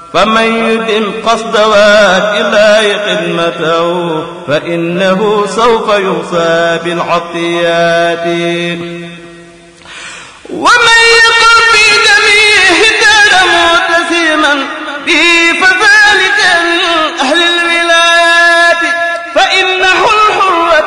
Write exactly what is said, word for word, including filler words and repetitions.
فمن يدم قصد وات الله خدمته فإنه سوف يوصى بالعطيات